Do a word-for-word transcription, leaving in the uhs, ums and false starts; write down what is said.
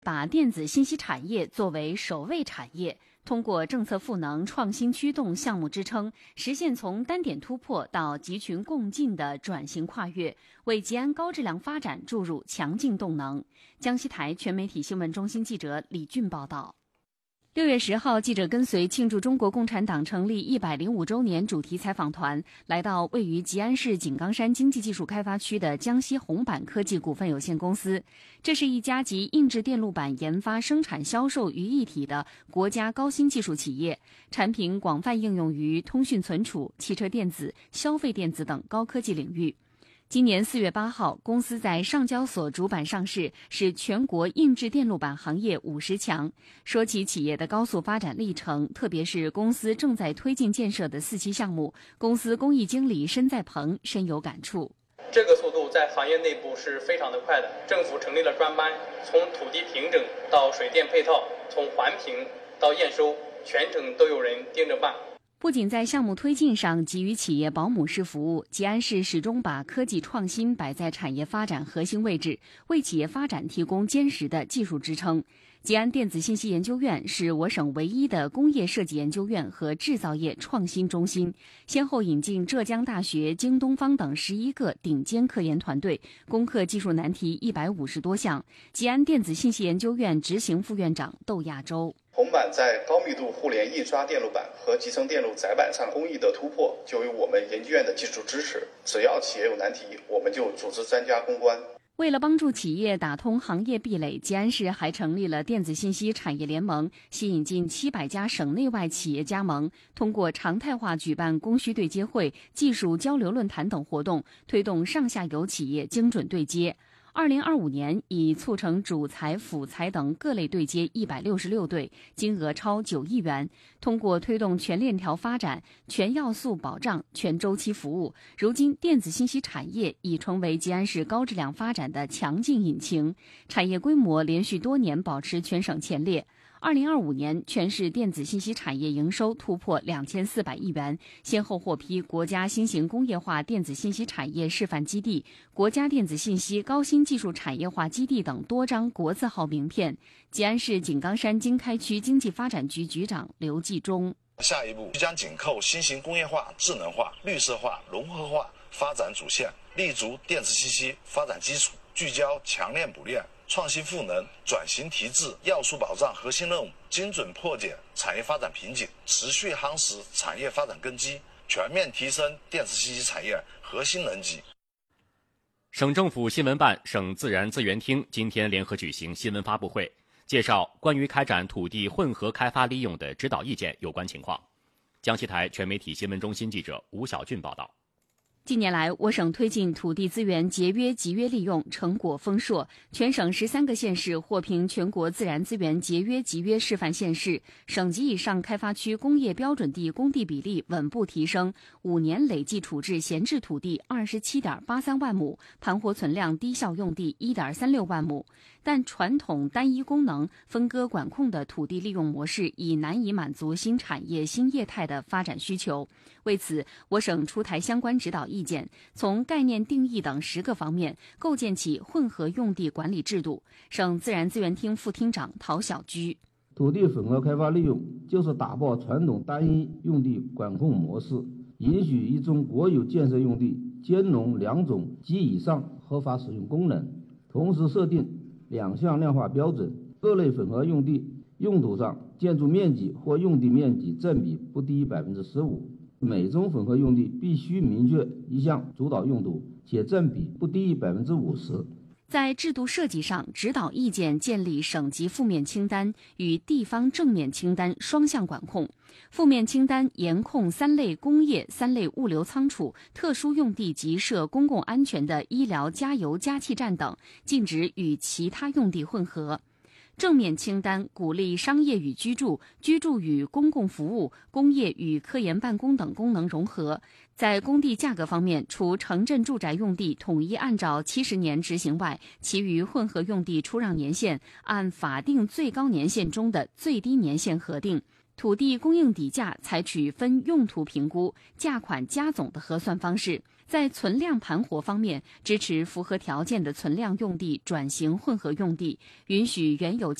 把电子信息产业作为首位产业，通过政策赋能、创新驱动、项目支撑，实现从单点突破到集群共进的转型跨越，为吉安高质量发展注入强劲动能。江西台全媒体新闻中心记者李俊报道。六月十号，记者跟随庆祝中国共产党成立一百零五周年主题采访团，来到位于吉安市井冈山经济技术开发区的江西红板科技股份有限公司。这是一家集硬质电路板研发、生产、销售于一体的国家高新技术企业，产品广泛应用于通讯存储、汽车电子、消费电子等高科技领域。今年四月八号，公司在上交所主板上市，是全国硬质电路板行业五十强。说起企业的高速发展历程，特别是公司正在推进建设的四期项目，公司工艺经理申在鹏深有感触。 这个速度在行业内部是非常的快的，政府成立了专班，从土地平整到水电配套，从环评到验收，全程都有人盯着办。 不仅在项目推进上给予企业保姆式服务，吉安市始终把科技创新摆在产业发展核心位置，为企业发展提供坚实的技术支撑。吉安电子信息研究院是我省唯一的工业设计研究院和制造业创新中心，先后引进浙江大学、京东方等十一个顶尖科研团队，攻克技术难题一百五十多项。吉安电子信息研究院执行副院长窦亚洲。 红板在高密度互联印刷电路板和集成电路载板上工艺的突破，就有我们研究院的技术支持。只要企业有难题，我们就组织专家攻关。 为了帮助企业打通行业壁垒，吉安市还成立了电子信息产业联盟，吸引近七百家省内外企业加盟，通过常态化举办供需对接会、技术交流论坛等活动，推动上下游企业精准对接。二零二五年已促成主材、辅材等各类对接一百六十六对，金额超九亿元。通过推动全链条发展、全要素保障、全周期服务，如今电子信息产业已成为吉安市高质量发展的强劲引擎，产业规模连续多年保持全省前列。二零二五年，全市电子信息产业营收突破两千四百亿元，先后获批国家新型工业化电子信息产业示范基地、国家电子信息高新技术产业化基地等多张国字号名片。吉安市井冈山经开区经济发展局局长刘继忠： 下一步将紧扣新型工业化、智能化、绿色化、融合化发展主线，立足电子信息发展基础，聚焦强链补链、创新赋能、转型提质、要素保障核心任务，精准破解产业发展瓶颈，持续夯实产业发展根基，全面提升电子信息产业核心能级。 省政府新闻办、省自然资源厅今天联合举行新闻发布会，介绍关于开展土地混合开发利用的指导意见有关情况。江西台全媒体新闻中心记者吴小俊报道。 近年来，我省推进土地资源节约集约利用成果丰硕，全省十三个县市获评全国自然资源节约集约示范县市，省级以上开发区工业标准地供地比例稳步提升，五年累计处置闲置土地二十七点八三万亩，盘活存量低效用地一点三六万亩。但传统单一功能分割管控的土地利用模式已难以满足新产业新业态的发展需求。为此，我省出台相关指导意见，从概念定义等十个方面构建起混合用地管理制度。省自然资源厅副厅长陶小居： 土地混合开发利用就是打破传统单一用地管控模式，允许一种国有建设用地兼容两种及以上合法使用功能，同时设定两项量化标准，各类混合用地用途上建筑面积或用地面积占比不低于百分之十五，每种混合用地必须明确一项主导用途，且占比不低于百分之五十。 在制度设计上，指导意见建立省级负面清单与地方正面清单双向管控。负面清单严控三类工业、三类物流仓储、特殊用地及设公共安全的医疗、加油、加气站等，禁止与其他用地混合。正面清单鼓励商业与居住、居住与公共服务、工业与科研办公等功能融合。在工地价格方面，除城镇住宅用地统一按照七十年执行外，其余混合用地出让年限按法定最高年限中的最低年限核定。土地供应底价采取分用途评估、价款加总的核算方式。 在存量盘活方面，支持符合条件的存量用地转型混合用地，允许原有